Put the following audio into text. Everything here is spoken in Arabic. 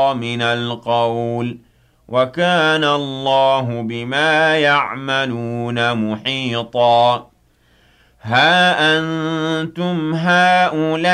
من القول وكان الله بما يعملون محيطا ها أنتم هؤلاء